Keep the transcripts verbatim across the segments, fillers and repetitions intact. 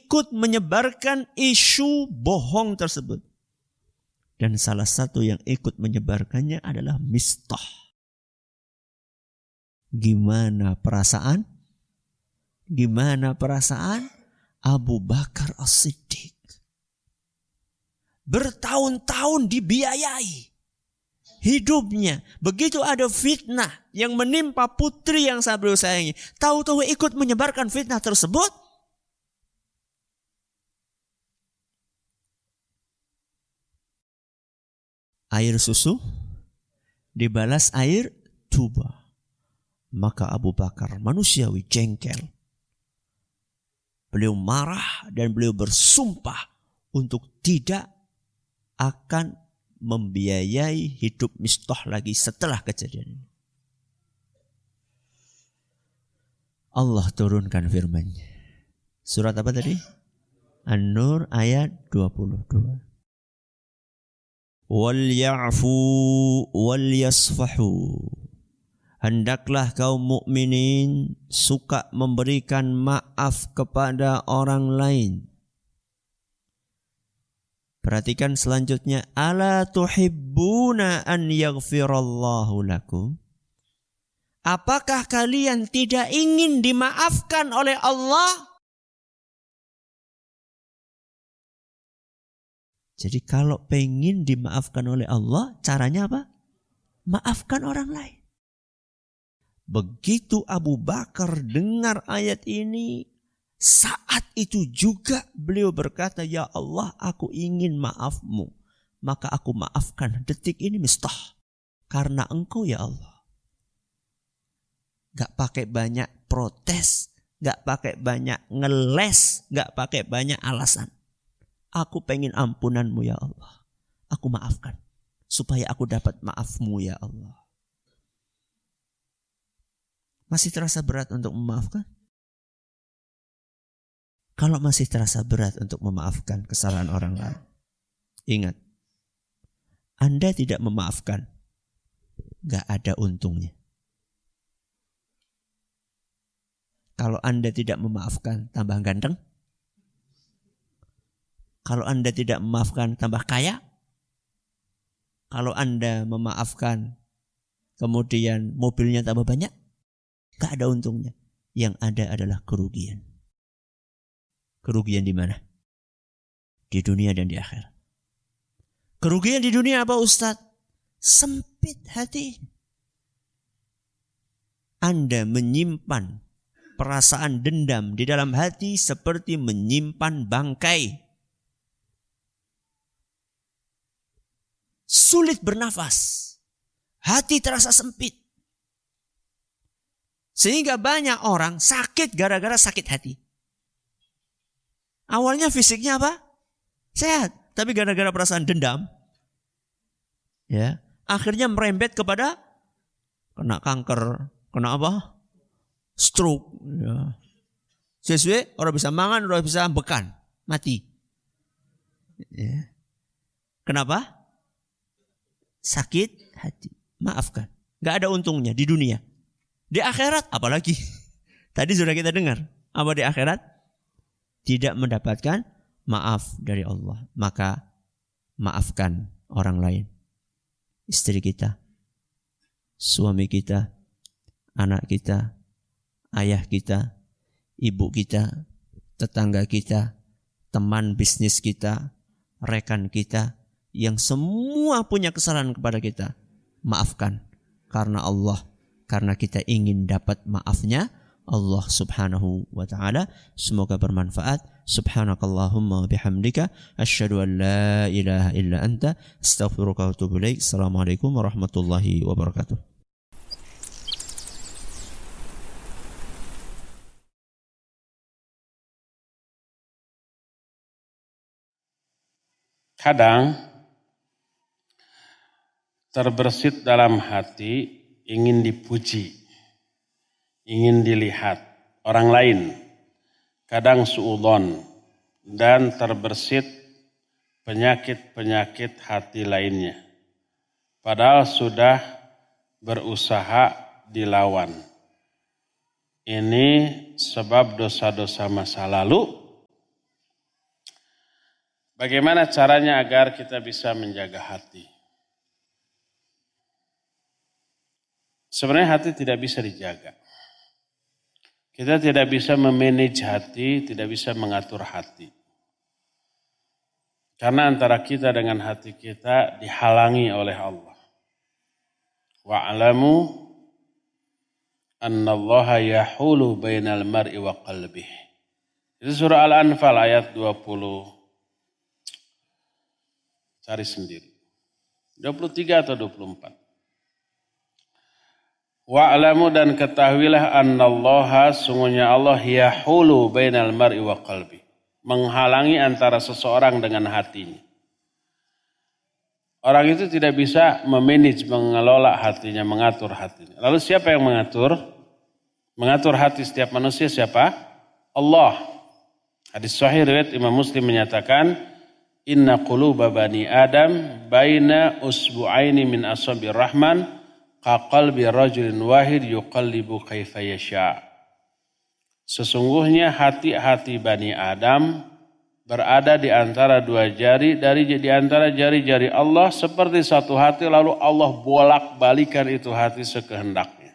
ikut menyebarkan isu bohong tersebut. Dan salah satu yang ikut menyebarkannya adalah Mistah. Gimana perasaan? Gimana perasaan Abu Bakar As-Siddiq? Bertahun-tahun dibiayai hidupnya. Begitu ada fitnah yang menimpa putri yang saya beliau sayangi, tahu-tahu ikut menyebarkan fitnah tersebut. Air susu dibalas air tuba. Maka Abu Bakar manusiawi jengkel. Beliau marah dan beliau bersumpah untuk tidak akan membiayai hidup Mistah lagi setelah kejadian ini. Allah turunkan firman-Nya. Surat apa tadi? An-Nur ayat dua puluh dua. Wal ya'fu wal yasfahu. Hendaklah kaum mukminin suka memberikan maaf kepada orang lain. Perhatikan selanjutnya. Ala tuhibbuna an yaghfirallahu lakum. Apakah kalian tidak ingin dimaafkan oleh Allah? Jadi kalau pengen dimaafkan oleh Allah, caranya apa? Maafkan orang lain. Begitu Abu Bakar dengar ayat ini, saat itu juga beliau berkata, ya Allah, aku ingin maafmu. Maka aku maafkan detik ini Mistah. Karena engkau ya Allah. Gak pakai banyak protes, gak pakai banyak ngeles, gak pakai banyak alasan. Aku pengen ampunanmu ya Allah. Aku maafkan. Supaya aku dapat maafmu ya Allah. Masih terasa berat untuk memaafkan? Kalau masih terasa berat untuk memaafkan kesalahan orang lain, ingat, Anda tidak memaafkan, gak ada untungnya. Kalau Anda tidak memaafkan, tambah ganteng. Kalau Anda tidak memaafkan, tambah kaya. Kalau Anda memaafkan, kemudian mobilnya tambah banyak, gak ada untungnya. Yang ada adalah kerugian. Kerugian di mana? Di dunia dan di akhirat. Kerugian di dunia apa Ustaz? Sempit hati. Anda menyimpan perasaan dendam di dalam hati seperti menyimpan bangkai. Sulit bernafas. Hati terasa sempit. Sehingga banyak orang sakit gara-gara sakit hati. Awalnya fisiknya apa? Sehat. Tapi gara-gara perasaan dendam, ya, akhirnya merembet kepada kena kanker. Kena apa? Stroke. Ya. Sesuai, orang bisa mangan, orang bisa bekan. Mati. Ya. Kenapa? Sakit hati. Maafkan. Gak ada untungnya di dunia. Di akhirat apalagi. Tadi sudah kita dengar. Apa di akhirat? Tidak mendapatkan maaf dari Allah. Maka maafkan orang lain. Istri kita, suami kita, anak kita, ayah kita, ibu kita, tetangga kita, teman bisnis kita, rekan kita, yang semua punya kesalahan kepada kita, maafkan karena Allah, karena kita ingin dapat maafnya Allah subhanahu wa ta'ala. Semoga bermanfaat. Subhanakallahumma bihamdika asyhadu an la ilaha illa anta astaghfiruka wa atubu ilaik. Assalamualaikum warahmatullahi wabarakatuh. Kadang terbersit dalam hati ingin dipuji, ingin dilihat orang lain, kadang suudzon, dan terbersit penyakit-penyakit hati lainnya. Padahal sudah berusaha dilawan. Ini sebab dosa-dosa masa lalu Bagaimana caranya agar kita bisa menjaga hati? Sebenarnya hati tidak bisa dijaga. Kita tidak bisa memanage hati, tidak bisa mengatur hati. Karena antara kita dengan hati kita dihalangi oleh Allah. Wa'alamu annallaha yahulu bainal mar'i wa qalbih. Itu surah Al-Anfal ayat dua puluh. Cari sendiri. dua puluh tiga atau dua puluh empat. Wa'lamu dan ketahuilah annallaha sungguhnya Allah yahulu bainal mar'i wa qalbi. Menghalangi antara seseorang dengan hatinya. Orang itu tidak bisa memanage, mengelola hatinya, mengatur hatinya. Lalu siapa yang mengatur? Mengatur hati setiap manusia siapa? Allah. Hadis sahih riwayat Imam Muslim menyatakan, Inna quluba bani Adam baina usbu'aini min asabir rahman kaqalbi rajulin wahid yuqallibu kaifa yasha. Sesungguhnya hati-hati Bani Adam berada di antara dua jari dari di antara jari-jari Allah seperti satu hati, lalu Allah bolak-balikan itu hati sekehendaknya.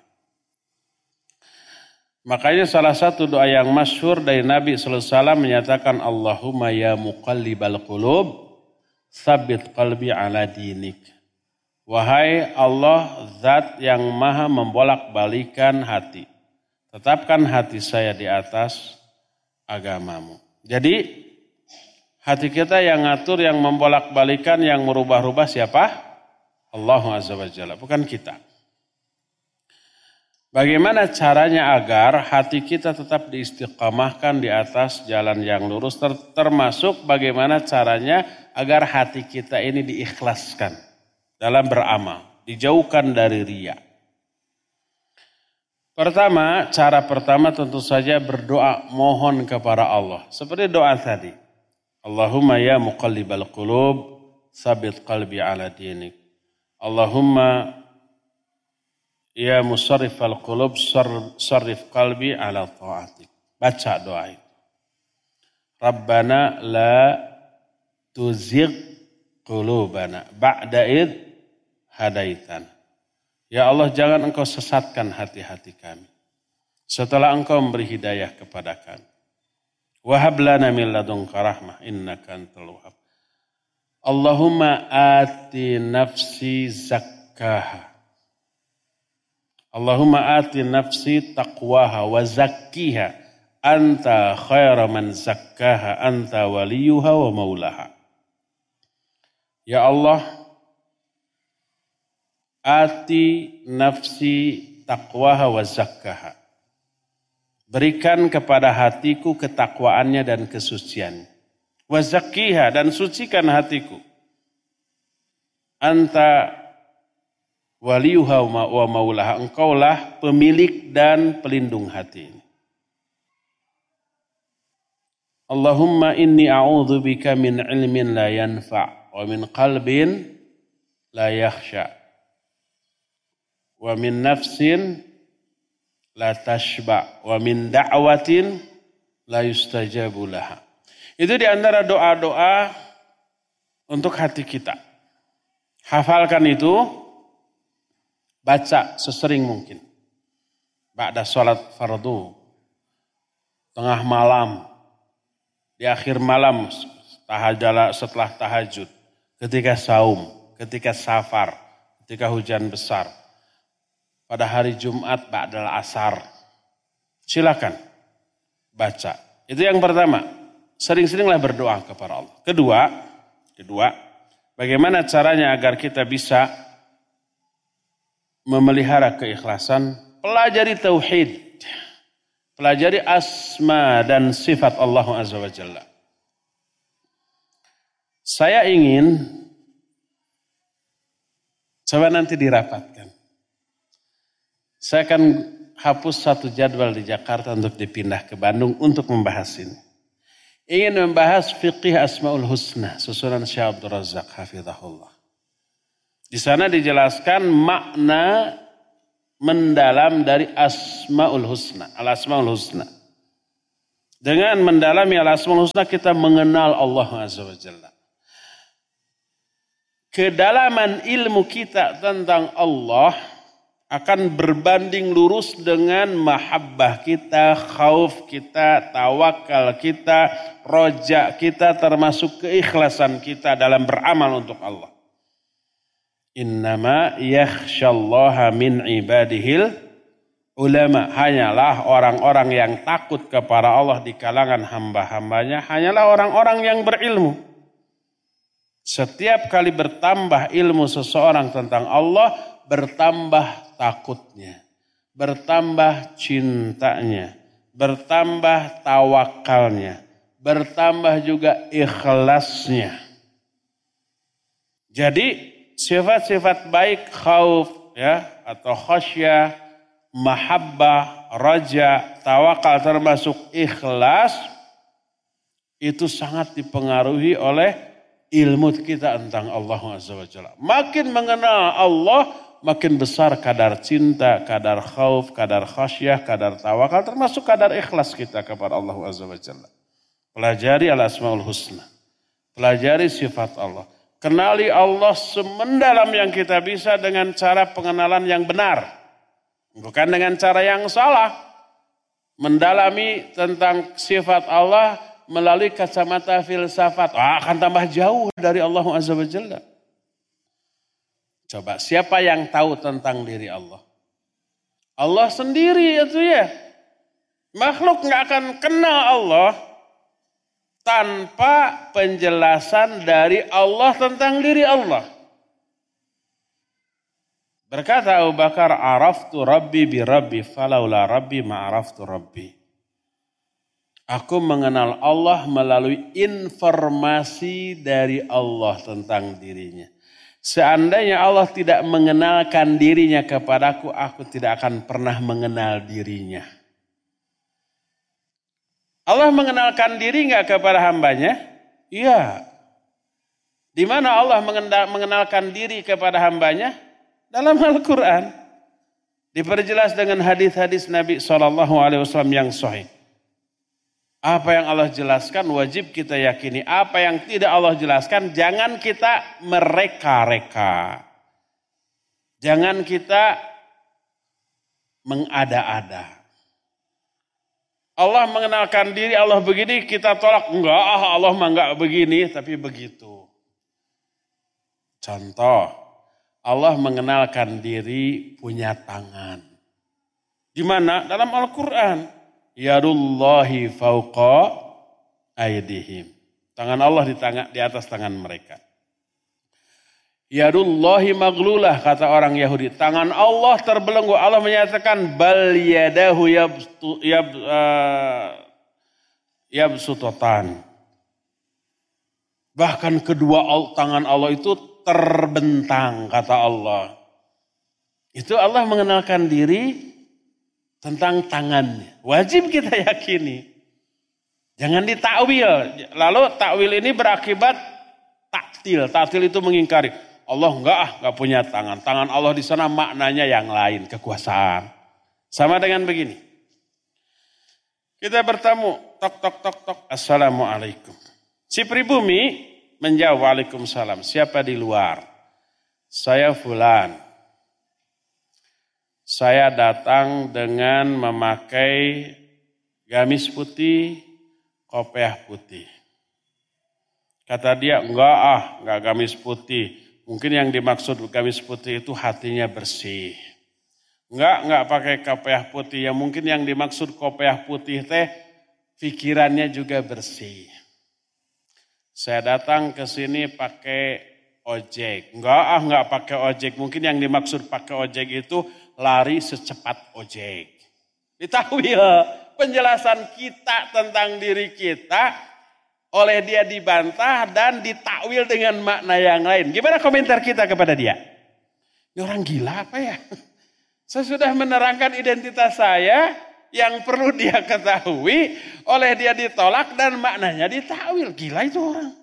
Makanya salah satu doa yang masyhur dari Nabi sallallahu alaihi wasallam menyatakan Allahumma ya muqallibal qulub tsabbit qalbi ala dinik. Wahai Allah, zat yang maha membolak-balikan hati, tetapkan hati saya di atas agamamu. Jadi hati kita yang ngatur, yang membolak-balikan, yang merubah-rubah siapa? Allah Azza wa Jalla, bukan kita. Bagaimana caranya agar hati kita tetap diistiqamahkan di atas jalan yang lurus, termasuk bagaimana caranya agar hati kita ini diikhlaskan dalam beramal, dijauhkan dari riya. Pertama, cara pertama tentu saja berdoa, mohon kepada Allah. Seperti doa tadi. Allahumma ya muqallibal qulub, sabit qalbi ala dinik. Allahumma ya musarrifal qulub, sarrif qalbi ala ta'atik. Baca doa itu. Rabbana la tuzigh qulubana ba'da id hadaitan. Ya Allah, jangan engkau sesatkan hati-hati kami setelah engkau memberi hidayah kepada kami. Wahab lana min ladunka rahmah innaka antal wahhab. Allahumma ati nafsi zakkaha. Allahumma ati nafsi taqwaha wa zakkiha anta khaira man zakkaha anta waliyuha wa maulaha. Ya Allah, ati nafsi taqwaha wa zakkaha. Berikan kepada hatiku ketakwaannya dan kesuciannya. Wa zakkiha, dan sucikan hatiku. Anta waliyuha wa maulaha, engkaulah pemilik dan pelindung hati ini. Allahumma inni a'udzubika min ilmin la yanfa' wa min qalbin la yakhsha' wa min nafsin la tashba' wa min da'watin la yustajabu laha. Itu di antara doa-doa untuk hati kita. Hafalkan itu, baca sesering mungkin. Ba'da sholat fardu, tengah malam, di akhir malam, setelah tahajud, ketika saum, ketika safar, ketika hujan besar, pada hari Jumat ba'dal asar. Silakan baca. Itu yang pertama. Sering-seringlah berdoa kepada Allah. Kedua, kedua, bagaimana caranya agar kita bisa memelihara keikhlasan? Pelajari tauhid. Pelajari asma dan sifat Allah Azza wa Jalla. Saya ingin, coba nanti dirapatkan. Saya akan hapus satu jadwal di Jakarta untuk dipindah ke Bandung untuk membahas ini. Ingin membahas fiqih Asmaul Husna, susunan Syekh Abdul Razak hafizahullah. Di sana dijelaskan makna mendalam dari Asmaul Husna, Al-Asmaul Husna. Dengan mendalami Al-Asmaul Husna kita mengenal Allah Azza wa Jalla. kedalaman ilmu kita tentang Allah akan berbanding lurus dengan mahabbah kita, khauf kita, tawakal kita, roja kita, termasuk keikhlasan kita dalam beramal untuk Allah. Innama yakhshallaha min ibadihil ulama. Hanyalah orang-orang yang takut kepada Allah di kalangan hamba-hambanya, hanyalah orang-orang yang berilmu. Setiap kali bertambah ilmu seseorang tentang Allah, bertambah takutnya, bertambah cintanya, bertambah tawakalnya, bertambah juga ikhlasnya. Jadi sifat-sifat baik khauf ya atau khasyah, mahabbah, raja, tawakal termasuk ikhlas itu sangat dipengaruhi oleh ilmu kita tentang Allah Azza wa Jalla. Makin mengenal Allah, makin besar kadar cinta, kadar khauf, kadar khasyah, kadar tawakal, termasuk kadar ikhlas kita kepada Allah Azza wa Jalla. Pelajari al-asmaul husna. Pelajari sifat Allah. Kenali Allah semendalam yang kita bisa dengan cara pengenalan yang benar. Bukan dengan cara yang salah. Mendalami tentang sifat Allah melalui kacamata filsafat. Ah, akan tambah jauh dari Allah Azza wa Jalla. Coba siapa yang tahu tentang diri Allah? Allah sendiri itu ya. Makhluk gak akan kenal Allah tanpa penjelasan dari Allah tentang diri Allah. Berkata Abu Bakar, araftu rabbi bi rabbi falaula rabbi ma'araftu rabbi. Aku mengenal Allah melalui informasi dari Allah tentang dirinya. Seandainya Allah tidak mengenalkan dirinya kepadaku, aku tidak akan pernah mengenal dirinya. Allah mengenalkan diri enggak kepada hambanya? Iya. Di mana Allah mengenalkan diri kepada hambanya? Dalam Al-Quran. Diperjelas dengan hadis-hadis Nabi shallallahu alaihi wasallam yang sahih. Apa yang Allah jelaskan wajib kita yakini. Apa yang tidak Allah jelaskan jangan kita mereka-reka. Jangan kita mengada-ada. Allah mengenalkan diri Allah begini kita tolak. Enggak, Allah mah enggak begini tapi begitu. Contoh, Allah mengenalkan diri punya tangan. Di mana? Dalam Al-Quran. Yadullahi fauqa aydihim. Tangan Allah di, tangan, di atas tangan mereka. Yadullahi maglulah kata orang Yahudi. Tangan Allah terbelenggu. Allah menyatakan bal yadahu yabtu, yab, uh, yabsutotan. Bahkan kedua tangan Allah itu terbentang kata Allah. Itu Allah mengenalkan diri tentang tangannya. Wajib kita yakini. Jangan ditakwil. Lalu takwil ini berakibat taktil. Taktil itu mengingkari. Allah enggak ah, enggak punya tangan. Tangan Allah di sana maknanya yang lain, kekuasaan. Sama dengan begini. Kita bertemu, tok tok tok tok, assalamualaikum. Si pribumi menjawab waalaikumsalam. Siapa di luar? Saya fulan. Saya datang dengan memakai gamis putih, kopiah putih. Kata dia, enggak ah, enggak gamis putih. Mungkin yang dimaksud gamis putih itu hatinya bersih. Enggak, enggak pakai kopiah putih. Ya mungkin yang dimaksud kopiah putih teh pikirannya juga bersih. Saya datang ke sini pakai ojek. Enggak ah, enggak pakai ojek. Mungkin yang dimaksud pakai ojek itu lari secepat ojek. Ditakwil penjelasan kita tentang diri kita oleh dia dibantah dan ditakwil dengan makna yang lain. Gimana komentar kita kepada dia? Ini orang gila apa ya? Saya sudah menerangkan identitas saya yang perlu dia ketahui, oleh dia ditolak dan maknanya ditakwil. Gila itu orang.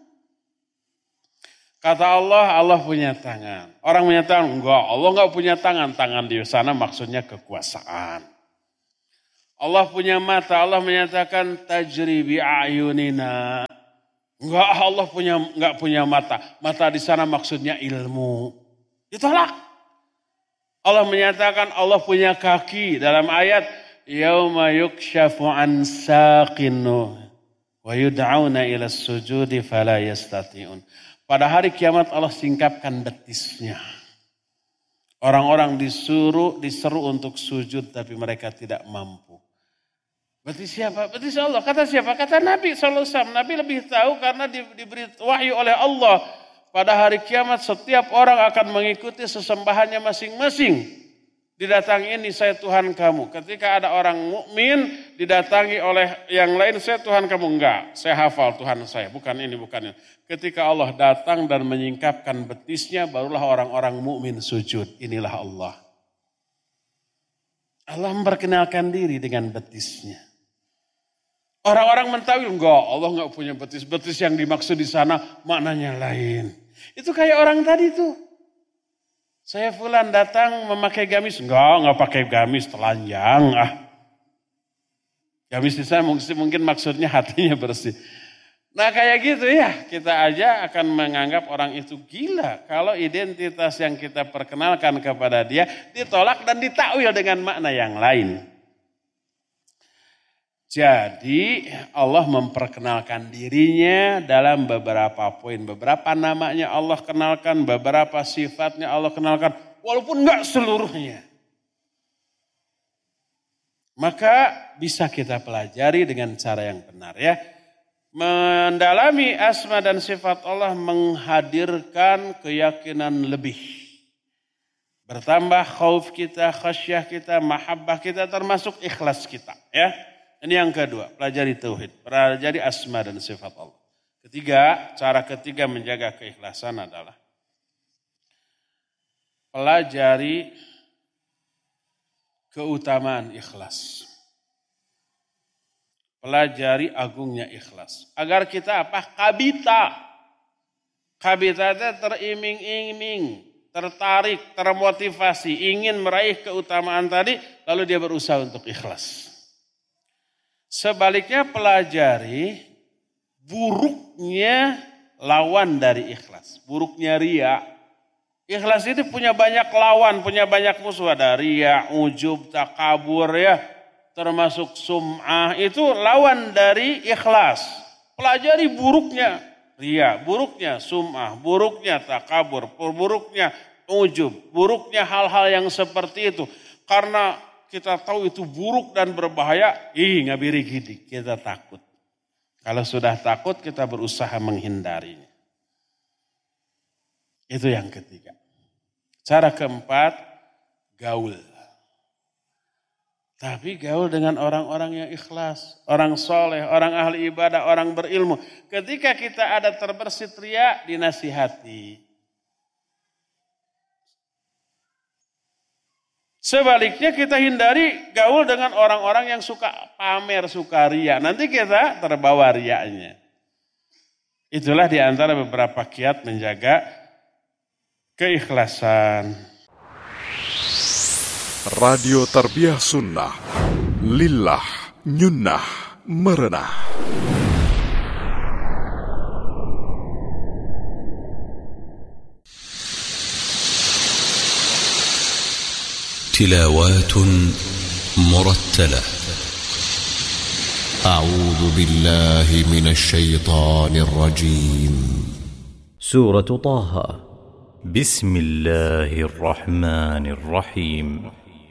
Kata Allah, Allah punya tangan. Orang punya tangan, enggak, Allah enggak punya tangan. Tangan di sana maksudnya kekuasaan. Allah punya mata, Allah menyatakan tajri bi ayunina. Enggak, Allah punya enggak punya mata. Mata di sana maksudnya ilmu. Ditolak. Allah menyatakan Allah punya kaki dalam ayat yauma yukshafu an saqin wa yud'auna ila sujudi fala yastati'un. Pada hari kiamat Allah singkapkan betisnya. Orang-orang disuruh diseru untuk sujud tapi mereka tidak mampu. Betis siapa? Betis Allah. Kata siapa? Kata Nabi shallallahu alaihi wasallam. Nabi lebih tahu karena diberi wahyu oleh Allah. Pada hari kiamat setiap orang akan mengikuti sesembahannya masing-masing. Didatangi ini saya Tuhan kamu. Ketika ada orang mukmin didatangi oleh yang lain saya Tuhan kamu. Enggak, saya hafal Tuhan saya. Bukan ini, bukan ini. Ketika Allah datang dan menyingkapkan betisnya barulah orang-orang mukmin sujud. Inilah Allah. Allah memperkenalkan diri dengan betisnya. Orang-orang mentawil, enggak, Allah enggak punya betis. Betis yang dimaksud di sana maknanya lain. Itu kayak orang tadi tuh. Saya fulan datang memakai gamis. Enggak, enggak pakai gamis, telanjang. Ah. Gamis di sana mungkin, mungkin maksudnya hatinya bersih. Nah kayak gitu ya, kita aja akan menganggap orang itu gila. Kalau identitas yang kita perkenalkan kepada dia ditolak dan ditakwil dengan makna yang lain. Jadi Allah memperkenalkan dirinya dalam beberapa poin. Beberapa namanya Allah kenalkan, beberapa sifatnya Allah kenalkan. Walaupun enggak seluruhnya. Maka bisa kita pelajari dengan cara yang benar ya. Mendalami asma dan sifat Allah menghadirkan keyakinan lebih. Bertambah khauf kita, khasyah kita, mahabbah kita termasuk ikhlas kita ya. Ini yang kedua, pelajari tauhid, pelajari asma dan sifat Allah. Ketiga, cara ketiga menjaga keikhlasan adalah pelajari keutamaan ikhlas. Pelajari agungnya ikhlas. Agar kita apa? Kabita. Kabita itu teriming-iming, tertarik, termotivasi, ingin meraih keutamaan tadi, lalu dia berusaha untuk ikhlas. Sebaliknya pelajari buruknya lawan dari ikhlas. Buruknya ria. Ikhlas itu punya banyak lawan, punya banyak musuh. Ada ria, ujub, takabur ya. Termasuk sum'ah. Itu lawan dari ikhlas. Pelajari buruknya ria, buruknya sum'ah, buruknya takabur, buruknya ujub. Buruknya hal-hal yang seperti itu. Karena kita tahu itu buruk dan berbahaya, ih ngabiri gidik, kita takut. Kalau sudah takut kita berusaha menghindarinya. Itu yang ketiga. Cara keempat, gaul. Tapi gaul dengan orang-orang yang ikhlas, orang soleh, orang ahli ibadah, orang berilmu. Ketika kita ada terbersit ria, dinasihati. Sebaliknya kita hindari gaul dengan orang-orang yang suka pamer, suka ria. Nanti kita terbawa riaknya. Itulah di antara beberapa kiat menjaga keikhlasan. Radio Tarbiyah Sunnah. Lillah, nyunnah, merenah. تلاوات مرتلة. أعوذ بالله من الشيطان الرجيم. سورة طه. بسم الله الرحمن الرحيم.